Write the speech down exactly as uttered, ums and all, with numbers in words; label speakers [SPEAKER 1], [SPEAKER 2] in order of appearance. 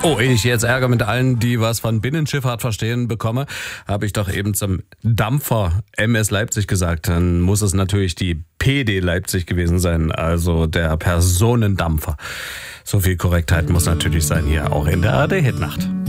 [SPEAKER 1] Oh, ehe ich jetzt Ärger mit allen, die was von Binnenschifffahrt verstehen, bekomme, habe ich doch eben zum Dampfer M S Leipzig gesagt. Dann muss es natürlich die P D Leipzig gewesen sein, also der Personendampfer. So viel Korrektheit muss natürlich sein hier auch in der A R D-Hitnacht.